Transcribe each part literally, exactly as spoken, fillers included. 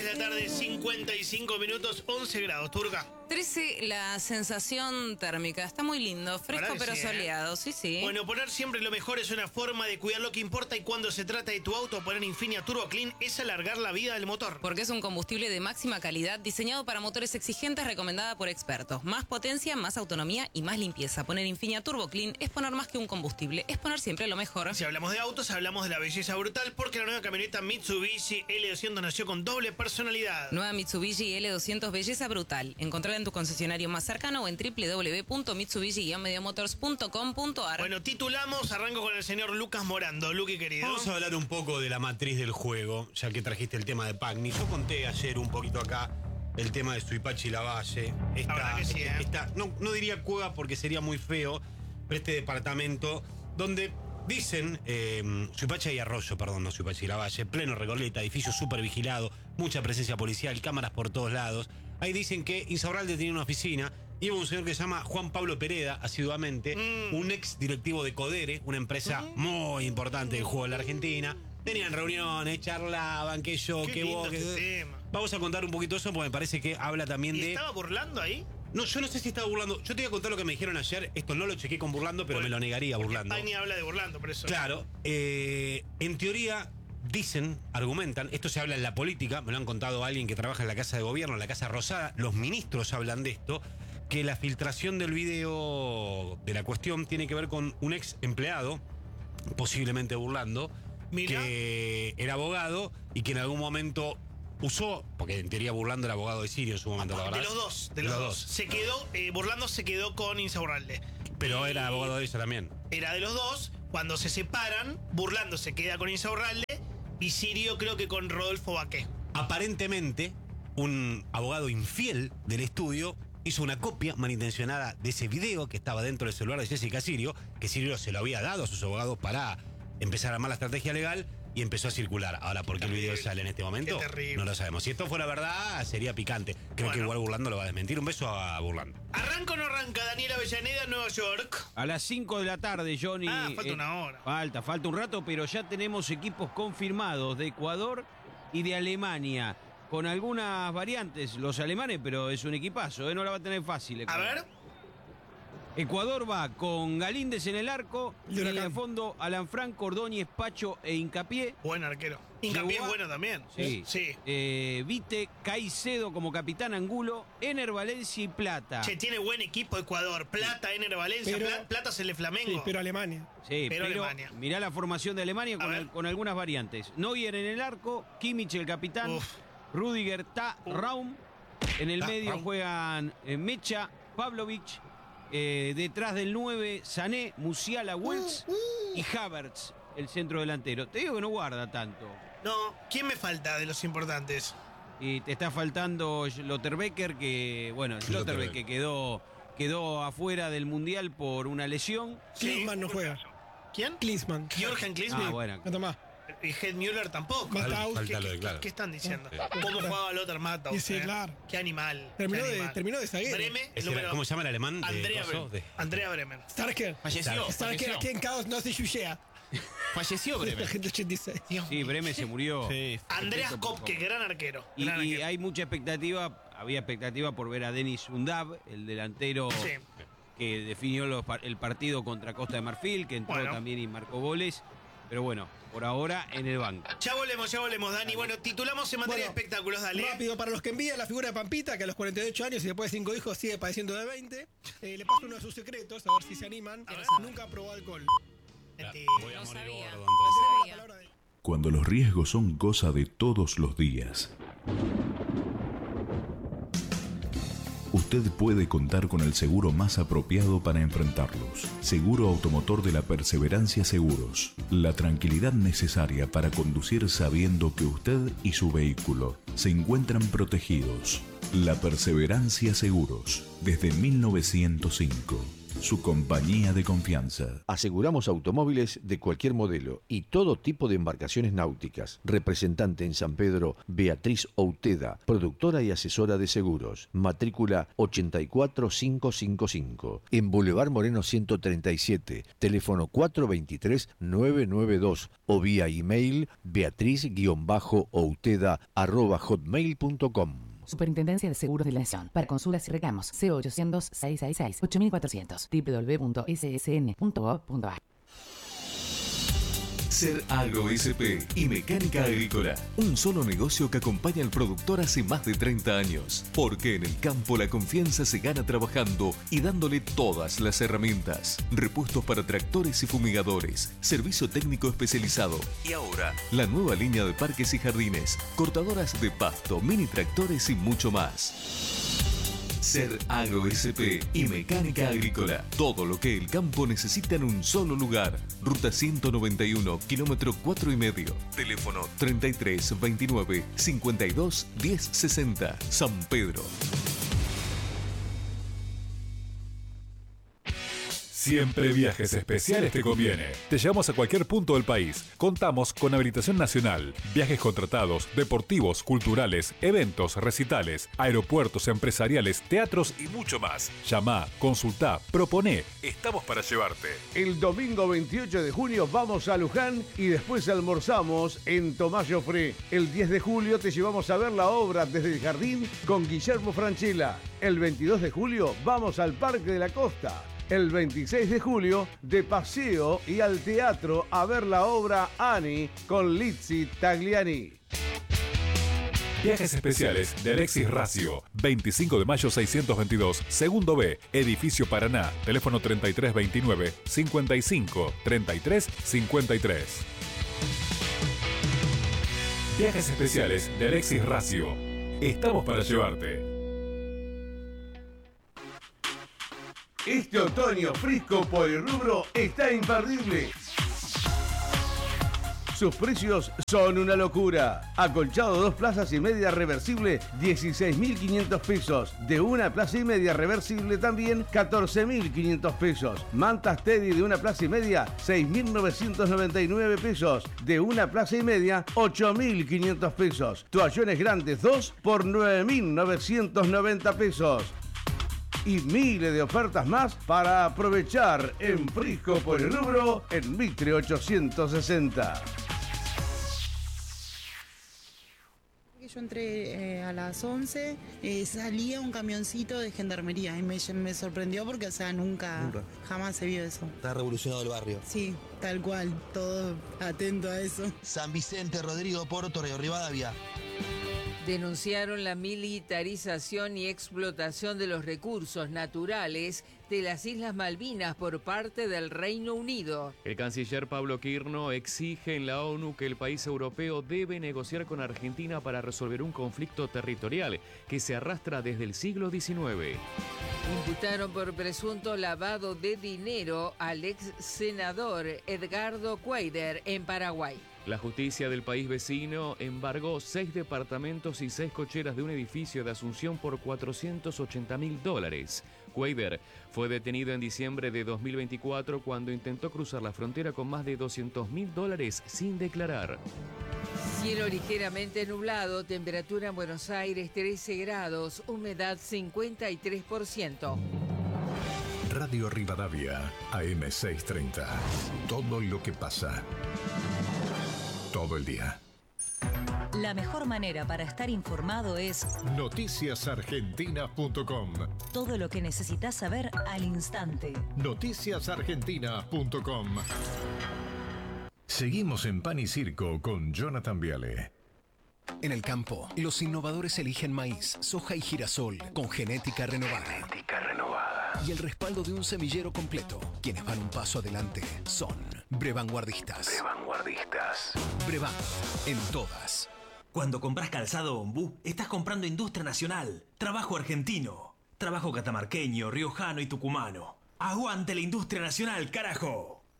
de la tarde, cincuenta y cinco minutos, once grados, Turca. trece la sensación térmica. Está muy lindo, fresco pero sí, soleado, ¿eh? sí, sí. Bueno, poner siempre lo mejor es una forma de cuidar lo que importa, y cuando se trata de tu auto, poner Infinia Turbo Clean es alargar la vida del motor. Porque es un combustible de máxima calidad diseñado para motores exigentes, recomendada por expertos. Más potencia, más autonomía y más limpieza. Poner Infinia Turbo Clean es poner más que un combustible, es poner siempre lo mejor. Si hablamos de autos, hablamos de la belleza brutal, porque la nueva camioneta Mitsubishi L doscientos nació con doble personalidad. Nueva Mitsubishi L doscientos, belleza brutal. Encontrala en tu concesionario más cercano o en w w w punto mitsubishi guion mediamotors punto com punto a r. Bueno, titulamos, arranco con el señor Lucas Morando. Luqui, querido. Vamos a hablar un poco de la matriz del juego, ya que trajiste el tema de Pagni. Yo conté ayer un poquito acá el tema de Suipachi Lavalle. La verdad que sí, ¿eh? esta, no, no diría cueva porque sería muy feo, pero este departamento donde dicen, eh, Suipachi y Arroyo, perdón, no Suipachi Lavalle, pleno Recoleta, edificio súper vigilado, mucha presencia policial, cámaras por todos lados. Ahí dicen que Insaurralde tenía una oficina, iba un señor que se llama Juan Pablo Pereda, asiduamente, mm. un ex directivo de Codere, una empresa mm. muy importante del juego de la Argentina. Tenían reuniones, charlaban, que yo, Qué que vos, que... tema. Vamos a contar un poquito eso porque me parece que habla también ¿Y de... estaba burlando ahí? No, yo no sé si estaba burlando. Yo te voy a contar lo que me dijeron ayer. Esto no lo chequé con burlando, pero Bueno, me lo negaría burlando. Pagni habla de burlando, por eso. Claro. Eh, en teoría, dicen, argumentan, esto se habla en la política, me lo han contado alguien que trabaja en la Casa de Gobierno, en la Casa Rosada, los ministros hablan de esto, que la filtración del video de la cuestión tiene que ver con un ex empleado, posiblemente burlando, Mirá. que era abogado y que en algún momento usó, porque en teoría burlando era abogado de Sirio en su momento, la verdad. De los dos, de los, de dos. Se quedó, eh, burlando se quedó con Insaurralde. Pero Y era abogado de ella también. Era de los dos. Cuando se separan, burlando se queda con Insaurralde y Sirio creo que con Rodolfo Baqué. Aparentemente, un abogado infiel del estudio hizo una copia malintencionada de ese video que estaba dentro del celular de Jessica Sirio, que Sirio se lo había dado a sus abogados para empezar a armar la estrategia legal, y empezó a circular. Ahora, ¿por qué el video sale en este momento? Qué terrible. No lo sabemos. Si esto fuera verdad, sería picante. Creo Bueno. que igual Burlando lo va a desmentir. Un beso a Burlando. ¿Arranca o no arranca Daniel Avellaneda en Nueva York? A las cinco de la tarde, Johnny. Ah, falta eh, una hora. Falta, falta un rato, pero ya tenemos equipos confirmados de Ecuador y de Alemania. Con algunas variantes, los alemanes, pero es un equipazo, ¿eh? No la va a tener fácil. Ecuador. A ver. Ecuador va con Galíndez en el arco, Y en Huracán. el fondo Alan Franco, Ordóñez, Pacho e Hincapié. Buen arquero. Hincapié es Llegó a- bueno también. Sí. Sí. Eh, Vite, Caicedo como capitán Angulo, Ener Valencia y Plata. Che, tiene buen equipo Ecuador. Plata, Ener Valencia, Pero- Pla- Plata es el de Flamengo. Sí, pero Alemania. Sí, Pero pero, Alemania. mirá la formación de Alemania A con, ver. al- con algunas variantes. Neuer en el arco, Kimmich el capitán, Uf. Rudiger, Ta, Raum. En el Ta, medio Raum. juegan eh, Mecha, Pavlovic. eh, detrás del nueve, Sané, Musiala, Wills y Havertz, el centro delantero. Te digo que no guarda tanto. No, ¿quién me falta de los importantes? Y te está faltando Schlotterbecker, que, bueno, Schlotterbeck que quedó, quedó afuera del Mundial por una lesión. Klinsmann no juega. ¿Quién? Klinsmann. Jürgen Klinsmann. Ah, bueno. No más. Y Hed Müller tampoco. Falta ¿Qué- out. qué, Falta lo de qué- claro. qué están diciendo? Sí. ¿Cómo jugaba Lothar Matthaus? Y sí, eh? claro. Qué animal. Terminó qué de- animal. terminó de zaguero. Breme, Ese número- era- ¿Cómo se llama el alemán? de Andrea coso? Bremen. De- Andrea Bremen. Starker. Falleció. Starker aquí en Caos no se yuyea. Falleció Bremen. Gente ochenta y seis. Sí, Bremen se murió. Sí. Andreas Perfecto, por Kopke, favor. gran arquero. Y, gran y arquero. hay mucha expectativa, había expectativa por ver a Denis Undav, el delantero Sí. que definió los par- el partido contra Costa de Marfil, que entró Bueno. también y marcó goles. Pero bueno, por ahora en el banco. Ya volvemos, ya volvemos, Dani. Bueno, titulamos en materia Bueno, de espectáculos, dale. Rápido, para los que envían la figura de Pampita, que a los cuarenta y ocho años y después de cinco hijos sigue padeciendo de veinte, eh, le paso uno de sus secretos, a ver si se animan. ver. Nunca probó alcohol. Mentira. Voy a No morir sabía. gordo, No entonces. La sabía. palabra de- Cuando los riesgos son cosa de todos los días. Usted puede contar con el seguro más apropiado para enfrentarlos. Seguro Automotor de la Perseverancia Seguros. La tranquilidad necesaria para conducir sabiendo que usted y su vehículo se encuentran protegidos. La Perseverancia Seguros. Desde mil novecientos cinco. su compañía de confianza. Aseguramos automóviles de cualquier modelo y todo tipo de embarcaciones náuticas. Representante en San Pedro, Beatriz Outeda, productora y asesora de seguros. Matrícula ochenta y cuatro mil quinientos cincuenta y cinco. En Boulevard Moreno ciento treinta y siete. Teléfono cuatro dos tres, nueve nueve dos o vía email beatriz-outeda arroba hotmail punto com. Superintendencia de Seguros de la Nación. Para consultas y reclamos, cero ochocientos, seiscientos sesenta y seis, ocho mil cuatrocientos, doble u doble u doble u punto s s n punto gov punto a r. Ser Agro S P y Mecánica Agrícola, un solo negocio que acompaña al productor hace más de treinta años, porque en el campo la confianza se gana trabajando y dándole todas las herramientas. Repuestos para tractores y fumigadores, servicio técnico especializado y ahora la nueva línea de parques y jardines, cortadoras de pasto, mini tractores y mucho más. Ser Agro S P y Mecánica Agrícola. Todo lo que el campo necesita en un solo lugar. Ruta ciento noventa y uno, kilómetro cuatro y medio. Teléfono treinta y tres, veintinueve, cincuenta y dos, diez sesenta. San Pedro. Siempre Viajes Especiales te conviene. Te llevamos a cualquier punto del país. Contamos con habilitación nacional, viajes contratados, deportivos, culturales, eventos, recitales, aeropuertos empresariales, teatros y mucho más. Llama, consultá, proponé. Estamos para llevarte. El domingo veintiocho de junio vamos a Luján y después almorzamos en Tomás Joffre. El diez de julio te llevamos a ver la obra desde el jardín con Guillermo Francella. El veintidós de julio vamos al Parque de la Costa. El veintiséis de julio, de paseo y al teatro a ver la obra Annie con Lizzy Tagliani. Viajes Especiales de Alexis Racio. veinticinco de mayo seiscientos veintidós, segundo B, Edificio Paraná. Teléfono treinta y tres veintinueve, cincuenta y cinco, treinta y tres cincuenta y tres. Viajes Especiales de Alexis Racio. Estamos para llevarte. Este otoño Frisco Polirrubro está imperdible. Sus precios son una locura. Acolchado dos plazas y media reversible, dieciséis mil quinientos pesos. De una plaza y media reversible también, catorce mil quinientos pesos. Mantas Teddy de una plaza y media, seis mil novecientos noventa y nueve pesos. De una plaza y media, ocho mil quinientos pesos. Toallones grandes dos por nueve mil novecientos noventa pesos. Y miles de ofertas más para aprovechar en Frisco Polirrubro en Mitre ochocientos sesenta. Yo entré eh, a las once, eh, salía un camioncito de gendarmería y me, me sorprendió porque, o sea, nunca, nunca, jamás se vio eso. Está revolucionado el barrio. Sí, tal cual, todo atento a eso. San Vicente, Rodrigo Porto, Río Rivadavia. Denunciaron la militarización y explotación de los recursos naturales de las Islas Malvinas por parte del Reino Unido. El canciller Pablo Quirno exige en la ONU que el país europeo debe negociar con Argentina para resolver un conflicto territorial que se arrastra desde el siglo diecinueve. Imputaron por presunto lavado de dinero al ex senador Edgardo Cuader en Paraguay. La justicia del país vecino embargó seis departamentos y seis cocheras de un edificio de Asunción por cuatrocientos ochenta mil dólares. Cuader fue detenido en diciembre de dos mil veinticuatro cuando intentó cruzar la frontera con más de doscientos mil dólares sin declarar. Cielo ligeramente nublado, temperatura en Buenos Aires trece grados, humedad cincuenta y tres por ciento. Radio Rivadavia, A M seiscientos treinta. Todo lo que pasa. Todo el día. La mejor manera para estar informado es noticias argentinas punto com. Todo lo que necesitas saber al instante. noticias argentinas punto com. Seguimos en Pan y Circo con Jonathan Viale. En el campo, los innovadores eligen maíz, soja y girasol con genética renovada. Genética renovada. Y el respaldo de un semillero completo. Quienes van un paso adelante son Brevanguardistas. Brevanguardistas. Brevan, en todas. Cuando compras calzado Ombú, estás comprando industria nacional, trabajo argentino, trabajo catamarqueño, riojano y tucumano. ¡Aguante la industria nacional, carajo!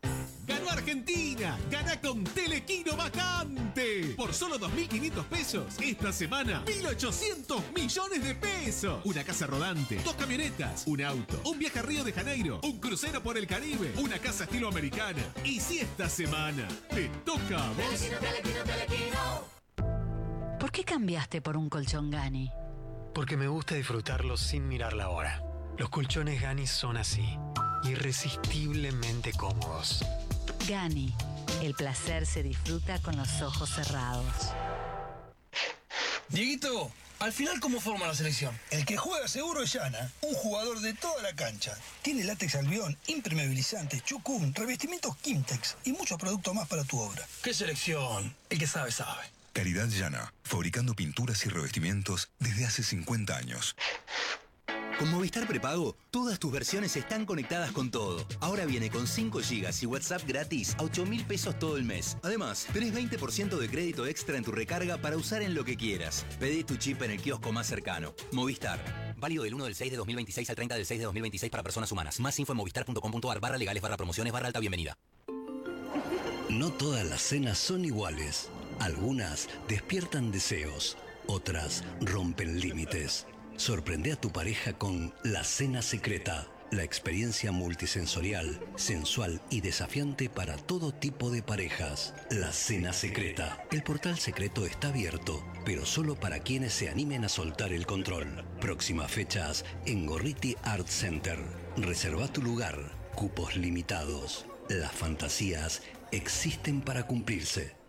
Ganó Argentina. Gana con Telequino Vacante. Por solo dos mil quinientos pesos, esta semana, mil ochocientos millones de pesos. Una casa rodante, dos camionetas, un auto, un viaje a Río de Janeiro, un crucero por el Caribe, una casa estilo americana. Y si esta semana te toca a vos... Telequino, Telequino, Telequino. ¿Por qué cambiaste por un colchón Gani? Porque me gusta disfrutarlo sin mirar la hora. Los colchones Gani son así, irresistiblemente cómodos. Gani, el placer se disfruta con los ojos cerrados. Dieguito, al final, ¿cómo forma la selección? El que juega seguro es Yana, un jugador de toda la cancha. Tiene látex albión, impermeabilizante, chucún, revestimientos Kimtex y muchos productos más para tu obra. ¿Qué selección? El que sabe, sabe. Caridad Llana, fabricando pinturas y revestimientos desde hace cincuenta años. Con Movistar Prepago, todas tus versiones están conectadas con todo. Ahora viene con cinco gigas y WhatsApp gratis a ocho mil pesos todo el mes. Además, tenés veinte por ciento de crédito extra en tu recarga para usar en lo que quieras. Pedí tu chip en el kiosco más cercano. Movistar. Válido del uno del seis de dos mil veintiséis al treinta del seis de dos mil veintiséis para personas humanas. Más info en movistar punto com punto ar barra legales barra promociones barra alta bienvenida. No todas las cenas son iguales. Algunas despiertan deseos, otras rompen límites. Sorprende a tu pareja con La Cena Secreta, la experiencia multisensorial, sensual y desafiante para todo tipo de parejas. La Cena Secreta. El portal secreto está abierto, pero solo para quienes se animen a soltar el control. Próximas fechas en Gorriti Art Center. Reserva tu lugar. Cupos limitados. Las fantasías existen para cumplirse.